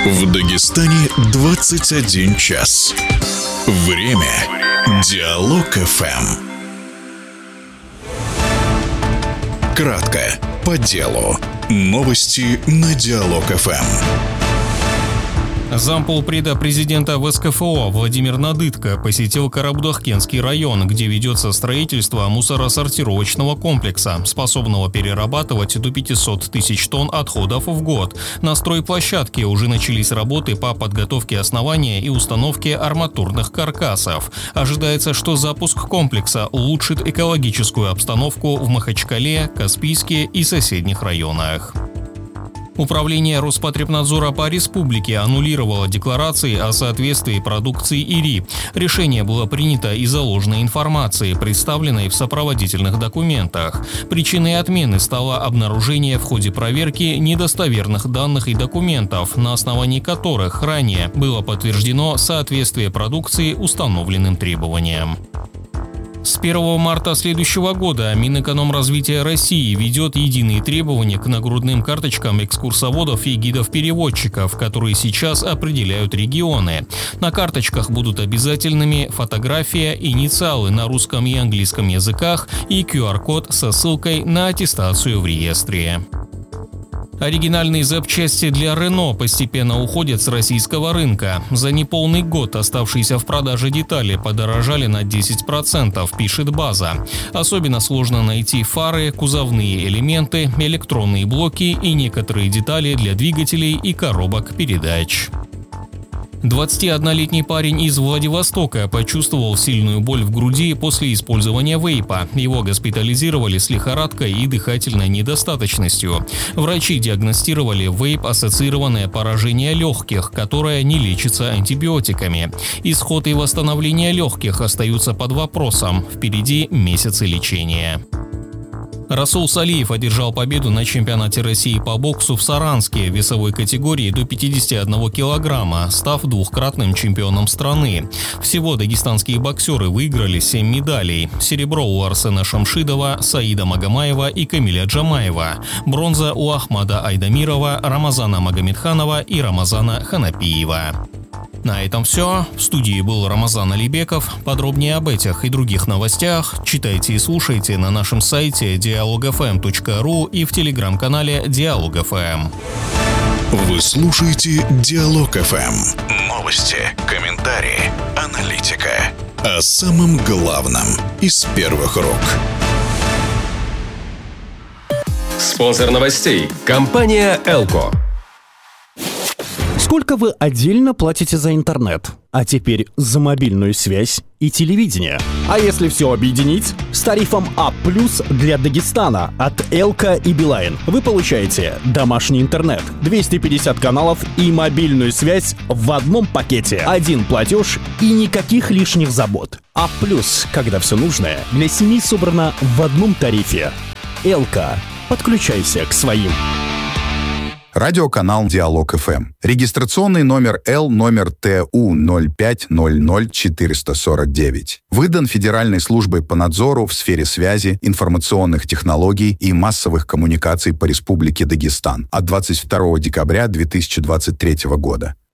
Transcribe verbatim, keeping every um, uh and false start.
В Дагестане двадцать один час. Время. Диалог эф эм. Кратко, по делу. Новости на Диалог эф эм. Замполпреда президента вэ эс ка эф о Владимир Надытко посетил Карабудаккенский район, где ведется строительство мусоросортировочного комплекса, способного перерабатывать до пятьсот тысяч тонн отходов в год. На стройплощадке уже начались работы по подготовке основания и установке арматурных каркасов. Ожидается, что запуск комплекса улучшит экологическую обстановку в Махачкале, Каспийске и соседних районах. Управление Роспотребнадзора по республике аннулировало декларации о соответствии продукции ИРИ. Решение было принято из-за ложной информации, представленной в сопроводительных документах. Причиной отмены стало обнаружение в ходе проверки недостоверных данных и документов, на основании которых ранее было подтверждено соответствие продукции установленным требованиям. С первого марта следующего года Минэкономразвития России ведет единые требования к нагрудным карточкам экскурсоводов и гидов-переводчиков, которые сейчас определяют регионы. На карточках будут обязательными фотография, инициалы на русском и английском языках и ку ар код со ссылкой на аттестацию в реестре. Оригинальные запчасти для Рено постепенно уходят с российского рынка. За неполный год оставшиеся в продаже детали подорожали на десять процентов, пишет база. Особенно сложно найти фары, кузовные элементы, электронные блоки и некоторые детали для двигателей и коробок передач. двадцатиоднолетний парень из Владивостока почувствовал сильную боль в груди после использования вейпа. Его госпитализировали с лихорадкой и дыхательной недостаточностью. Врачи диагностировали вейп-ассоциированное поражение легких, которое не лечится антибиотиками. Исход и восстановление легких остаются под вопросом. Впереди месяцы лечения. Расул Салиев одержал победу на чемпионате России по боксу в Саранске в весовой категории до пятидесяти одного килограмма, став двухкратным чемпионом страны. Всего дагестанские боксеры выиграли семь медалей. Серебро у Арсена Шамшидова, Саида Магомаева и Камиля Джамаева. Бронза у Ахмада Айдамирова, Рамазана Магомедханова и Рамазана Ханапиева. На этом все. В студии был Рамазан Алибеков. Подробнее об этих и других новостях читайте и слушайте на нашем сайте диалог эф эм точка ру и в телеграм-канале Диалог эф эм. Вы слушаете Диалог эф эм. Новости, комментарии, аналитика. О самом главном из первых рук. Спонсор новостей – компания «Элко». Сколько вы отдельно платите за интернет? А теперь за мобильную связь и телевидение. А если все объединить? С тарифом А плюс для Дагестана от Элко и Билайн вы получаете домашний интернет, двести пятьдесят каналов и мобильную связь в одном пакете. Один платеж и никаких лишних забот. А плюс, когда все нужное для семьи собрано в одном тарифе. Элко. Подключайся к своим. Радиоканал Диалог эф эм. Регистрационный номер Л номер Т У ноль пять ноль ноль четыре четыре девять. Выдан Федеральной службой по надзору в сфере связи, информационных технологий и массовых коммуникаций по Республике Дагестан от двадцать второго декабря две тысячи двадцать третьего года.